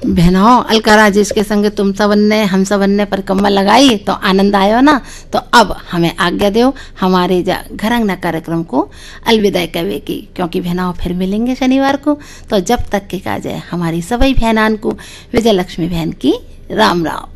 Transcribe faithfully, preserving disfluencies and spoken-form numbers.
बहनों, अलकारा जिसके संग तुम सबन ने हम सबन ने परिक्रमा लगाई तो आनंद आयो ना। तो अब हमें आज्ञा दो हमारे घर अंगना कार्यक्रम को अलविदा कहे की, क्योंकि बहनों फिर मिलेंगे शनिवार को। तो जब तक के काजे हमारी सभी बहनान को विजय लक्ष्मी बहन की राम राम।